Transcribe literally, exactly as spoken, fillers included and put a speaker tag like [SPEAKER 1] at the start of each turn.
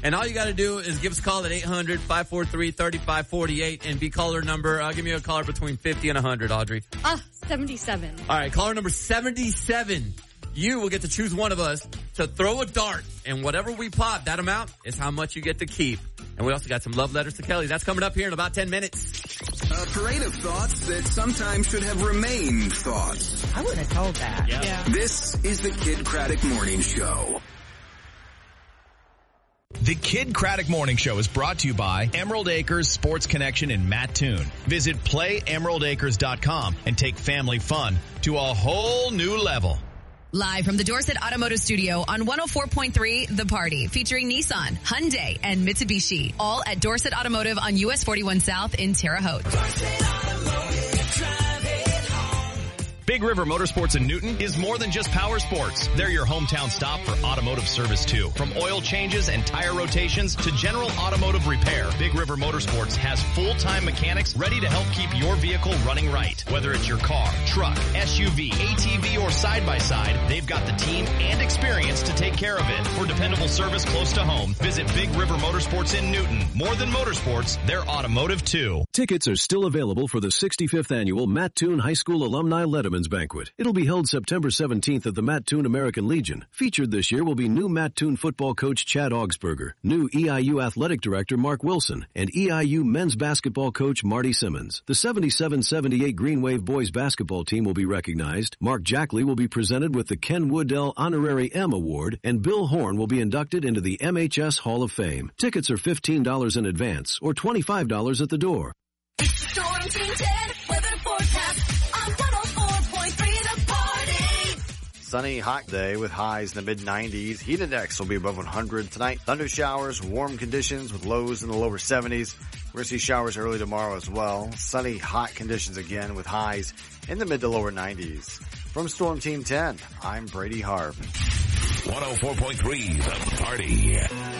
[SPEAKER 1] And all you got to do is give us a call at eight hundred, five four three, three five four eight and be caller number. I'll give you a caller between fifty and one hundred, Audrey.
[SPEAKER 2] Ah, seventy-seven.
[SPEAKER 1] All right, caller number seventy-seven. You will get to choose one of us to throw a dart, and whatever we pop, that amount is how much you get to keep. And we also got some love letters to Kelly. That's coming up here in about ten minutes.
[SPEAKER 3] A parade of thoughts that sometimes should have remained thoughts.
[SPEAKER 4] I wouldn't have told that.
[SPEAKER 1] Yeah.
[SPEAKER 2] Yeah.
[SPEAKER 3] This is the Kid Craddock Morning Show.
[SPEAKER 5] The Kid Craddock Morning Show is brought to you by Emerald Acres Sports Connection in Mattoon. Visit play emerald acres dot com and take family fun to a whole new level.
[SPEAKER 6] Live from the Dorset Automotive Studio on one oh four point three The Party, featuring Nissan, Hyundai, and Mitsubishi. All at Dorset Automotive on U S forty-one South in Terre Haute.
[SPEAKER 5] Big River Motorsports in Newton is more than just power sports. They're your hometown stop for automotive service too. From oil changes and tire rotations to general automotive repair, Big River Motorsports has full-time mechanics ready to help keep your vehicle running right. Whether it's your car, truck, S U V, A T V, or side-by-side, they've got the team and experience to take care of it. For dependable service close to home, visit Big River Motorsports in Newton. More than motorsports, they're automotive too.
[SPEAKER 7] Tickets are still available for the sixty-fifth annual Mattoon High School Alumni Letterman's Banquet. It'll be held September seventeenth at the Mattoon American Legion. Featured this year will be new Mattoon football coach Chad Augsburger, new E I U athletic director Mark Wilson, and E I U men's basketball coach Marty Simmons. The seventy-seven seventy-eight Green Wave boys basketball team will be recognized. Mark Jackley will be presented with the Ken Woodell Honorary M Award, and Bill Horn will be inducted into the M H S Hall of Fame. Tickets are fifteen dollars in advance or twenty-five dollars at the door.
[SPEAKER 8] Storm Team ten weather forecast on one oh four point three The Party.
[SPEAKER 9] Sunny, hot day with highs in the mid nineties. Heat index will be above one hundred tonight. Thunder showers, warm conditions with lows in the lower seventies. We're going to see showers early tomorrow as well. Sunny, hot conditions again with highs in the mid to lower nineties. From Storm Team ten, I'm Brady Harp.
[SPEAKER 10] one oh four point three The Party.